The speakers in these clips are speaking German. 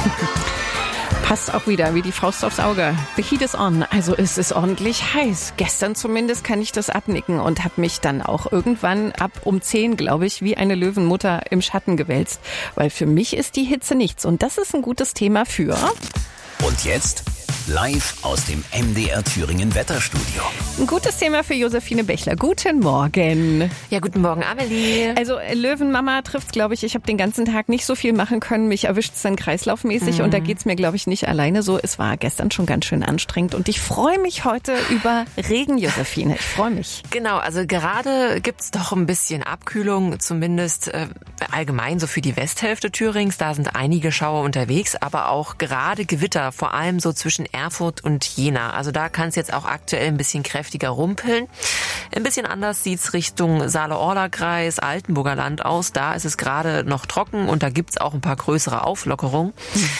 Passt auch wieder wie die Faust aufs Auge. The heat is on, also es ist ordentlich heiß. Gestern zumindest kann ich das abnicken und habe mich dann auch irgendwann ab um 10, glaube ich, wie eine Löwenmutter im Schatten gewälzt. Weil für mich ist die Hitze nichts und das ist ein gutes Thema für... Und jetzt live aus dem MDR Thüringen Wetterstudio. Ein gutes Thema für Josephine Bechler. Guten Morgen. Ja, guten Morgen, Amelie. Also Löwenmama trifft's, glaube ich. Ich habe den ganzen Tag nicht so viel machen können. Mich erwischt es dann kreislaufmäßig und da geht's mir, glaube ich, nicht alleine so. Es war gestern schon ganz schön anstrengend und ich freue mich heute über Regen, Josephine. Ich freue mich. Genau, also gerade gibt's doch ein bisschen Abkühlung, zumindest allgemein so für die Westhälfte Thürings. Da sind einige Schauer unterwegs, aber auch gerade Gewitter, vor allem so zwischen Erfurt und Jena. Also da kann es jetzt auch aktuell ein bisschen kräftiger rumpeln. Ein bisschen anders sieht's Richtung Saale-Orla-Kreis, Altenburger Land aus. Da ist es gerade noch trocken und da gibt's auch ein paar größere Auflockerungen.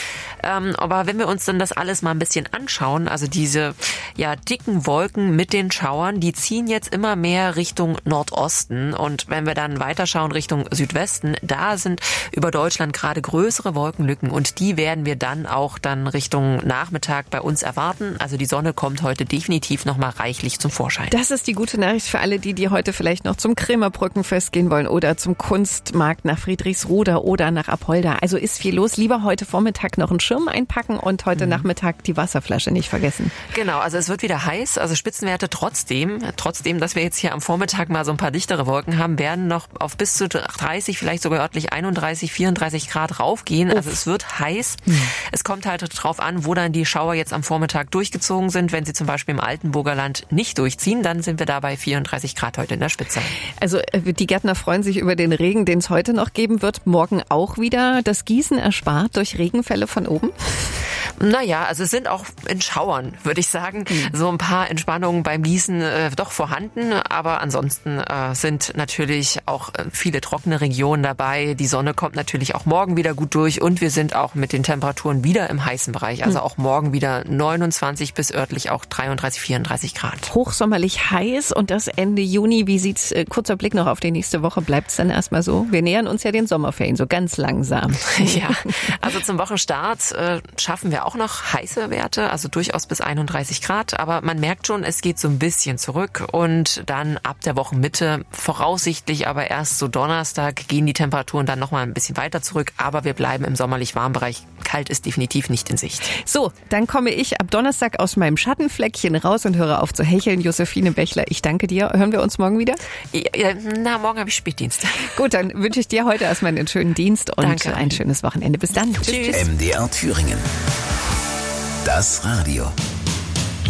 Aber wenn wir uns dann das alles mal ein bisschen anschauen, also diese dicken Wolken mit den Schauern, die ziehen jetzt immer mehr Richtung Nordosten. Und wenn wir dann weiterschauen Richtung Südwesten, da sind über Deutschland gerade größere Wolkenlücken und die werden wir dann auch Richtung Nachmittag bei uns erwarten. Also die Sonne kommt heute definitiv nochmal reichlich zum Vorschein. Das ist die gute Nachricht für alle, die heute vielleicht noch zum Krämerbrückenfest gehen wollen oder zum Kunstmarkt nach Friedrichsruder oder nach Apolda. Also ist viel los. Lieber heute Vormittag noch einen Schirm einpacken und heute Nachmittag die Wasserflasche nicht vergessen. Genau, also es wird wieder heiß, also Spitzenwerte trotzdem, dass wir jetzt hier am Vormittag mal so ein paar dichtere Wolken haben, werden noch auf bis zu 30, vielleicht sogar örtlich 31, 34 Grad raufgehen. Also es wird heiß. Es kommt halt drauf an, wo dann die Schauer jetzt am Vormittag durchgezogen sind. Wenn sie zum Beispiel im Altenburger Land nicht durchziehen, dann sind wir da bei 34 Grad heute in der Spitze. Also die Gärtner freuen sich über den Regen, den es heute noch geben wird. Morgen auch wieder. Das Gießen erspart durch Regenfälle von oben? Naja, also es sind auch in Schauern, würde ich sagen, so ein paar Entspannungen beim Gießen doch vorhanden. Aber ansonsten sind natürlich auch viele trockene Regionen dabei. Die Sonne kommt natürlich auch morgen wieder gut durch und wir sind auch mit den Temperaturen wieder im heißen Bereich. Also auch morgen wieder 29 bis örtlich auch 33, 34 Grad. Hochsommerlich heiß und das Ende Juni. Wie sieht's, kurzer Blick noch auf die nächste Woche, bleibt's dann erstmal so? Wir nähern uns ja den Sommerferien so ganz langsam. Ja, also zum Wochenstart schaffen wir auch noch heiße Werte, also durchaus bis 31 Grad. Aber man merkt schon, es geht so ein bisschen zurück und dann ab der Wochenmitte, voraussichtlich aber erst so Donnerstag, gehen die Temperaturen dann nochmal ein bisschen weiter zurück. Aber wir bleiben im sommerlich warmen Bereich. Kalt ist definitiv nicht in Sicht. So, dann komme ich ab Donnerstag aus meinem Schattenfleckchen raus und höre auf zu hecheln. Josephine Bechler, ich danke dir. Hören wir uns morgen wieder? Ja, morgen habe ich Spätdienst. Gut, dann wünsche ich dir heute erstmal einen schönen Dienst und Danke. ein schönes Wochenende. Bis dann. Tschüss. MDR Thüringen. Das Radio.